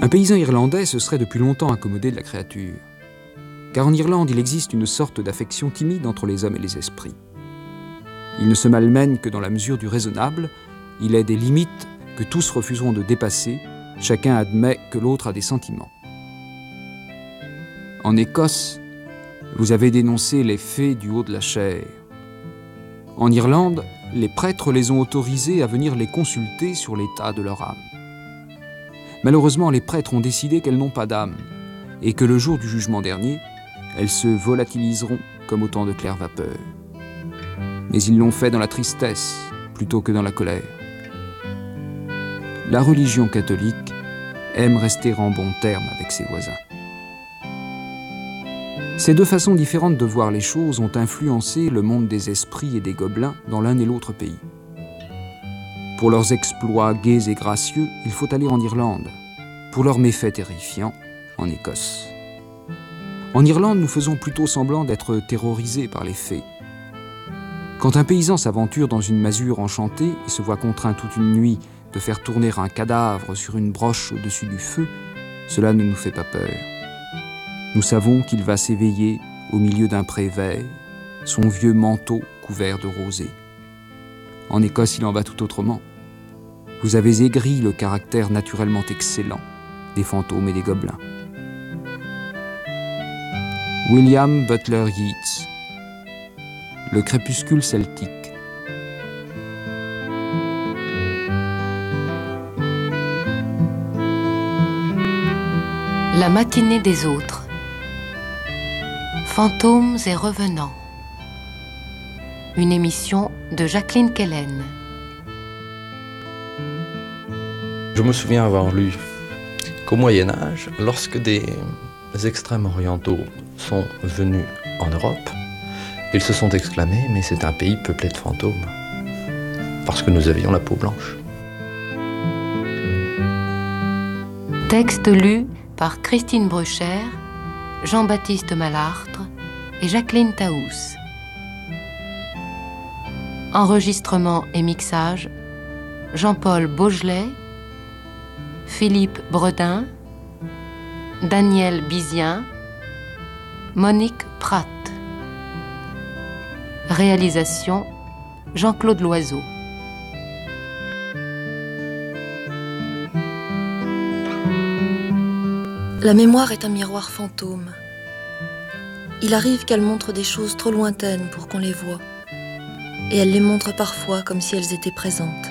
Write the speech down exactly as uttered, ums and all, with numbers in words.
Un paysan irlandais se serait depuis longtemps accommodé de la créature. Car en Irlande, il existe une sorte d'affection timide entre les hommes et les esprits. Ils ne se malmènent que dans la mesure du raisonnable, il est des limites que tous refuseront de dépasser, chacun admet que l'autre a des sentiments. En Écosse, vous avez dénoncé les fées du haut de la chair. En Irlande, les prêtres les ont autorisés à venir les consulter sur l'état de leur âme. Malheureusement, les prêtres ont décidé qu'elles n'ont pas d'âme, et que le jour du jugement dernier, elles se volatiliseront comme autant de claires vapeurs. Mais ils l'ont fait dans la tristesse plutôt que dans la colère. La religion catholique aime rester en bons termes avec ses voisins. Ces deux façons différentes de voir les choses ont influencé le monde des esprits et des gobelins dans l'un et l'autre pays. Pour leurs exploits gais et gracieux, il faut aller en Irlande. Pour leurs méfaits terrifiants, en Écosse. En Irlande, nous faisons plutôt semblant d'être terrorisés par les fées. Quand un paysan s'aventure dans une masure enchantée et se voit contraint toute une nuit de faire tourner un cadavre sur une broche au-dessus du feu, cela ne nous fait pas peur. Nous savons qu'il va s'éveiller au milieu d'un pré vert, son vieux manteau couvert de rosée. En Écosse, il en va tout autrement. Vous avez aigri le caractère naturellement excellent des fantômes et des gobelins. William Butler Yeats, Le crépuscule celtique. La matinée des autres. Fantômes et revenants. Une émission de Jacqueline Kellen. Je me souviens avoir lu qu'au Moyen-Âge, lorsque des extrêmes orientaux sont venus en Europe, ils se sont exclamés « mais c'est un pays peuplé de fantômes » parce que nous avions la peau blanche. Texte lu par Christine Brucher, Jean-Baptiste Malartre et Jacqueline Taous. Enregistrement et mixage, Jean-Paul Beaugelet, Philippe Bredin, Daniel Bizien, Monique Pratt. Réalisation, Jean-Claude Loiseau. La mémoire est un miroir fantôme. Il arrive qu'elle montre des choses trop lointaines pour qu'on les voie, et elle les montre parfois comme si elles étaient présentes.